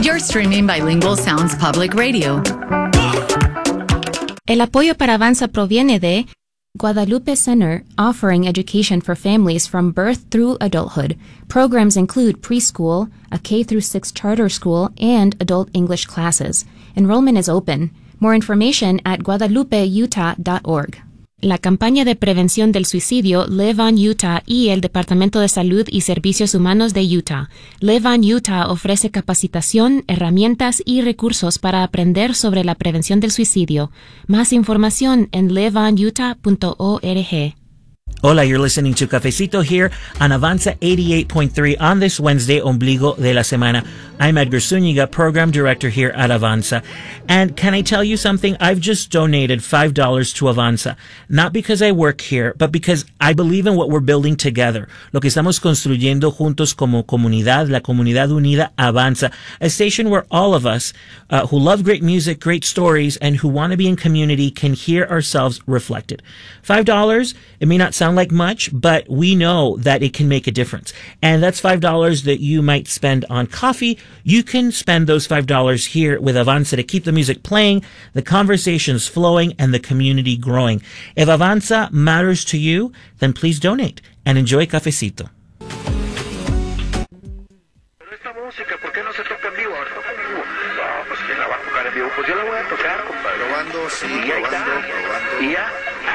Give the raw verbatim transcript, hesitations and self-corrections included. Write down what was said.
You're streaming Bilingual Sounds Public Radio. El apoyo para Avanza proviene de Guadalupe Center, offering education for families from birth through adulthood. Programs include preschool, a K through six charter school, and adult English classes. Enrollment is open. More information at guadalupe utah dot org. La campaña de prevención del suicidio Live on Utah y el Departamento de Salud y Servicios Humanos de Utah. Live on Utah ofrece capacitación, herramientas y recursos para aprender sobre la prevención del suicidio. Más información en live on utah punto org. Hola, you're listening to Cafecito here on Avanza eighty-eight point three on this Wednesday, Ombligo de la Semana. I'm Edgar Zúñiga, Program Director here at Avanza. And can I tell you something? I've just donated five dollars to Avanza. Not because I work here, but because I believe in what we're building together. Lo que estamos construyendo juntos como comunidad, la comunidad unida Avanza. A station where all of us uh, who love great music, great stories, and who want to be in community can hear ourselves reflected. Five dollars, it may not sound like much, but we know that it can make a difference. And that's five dollars that you might spend on coffee. You can spend those five dollars here with Avanza to keep the music playing, the conversations flowing, and the community growing. If Avanza matters to you, then please donate and enjoy Cafecito. Pero esta música, ¿por qué no se toca en vivo? Ahora toca en vivo. No, pues ¿quién la va a tocar en vivo? Pues yo la voy a tocar, compadre. Probando, sí, y ahí probando, está. probando. Y ya.